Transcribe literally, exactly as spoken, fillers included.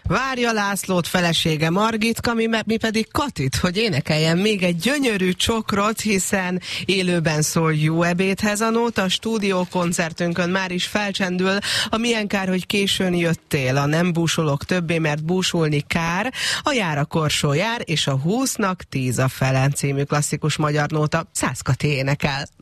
Várja Lászlót felesége Margitka, mi, mi pedig Katit, hogy énekeljen még egy gyönyörű csokrot, hiszen élőben szól Jó ebédhez a nóta. A stúdiókoncertünkön már is felcsendül a Milyen kár, hogy későn jöttél, a Nem búsolok többé, mert búsulni kár, a Jár a korsó jár, és a húsznak tíz a fele című klasszikus magyar nóta. Szász Kati énekel.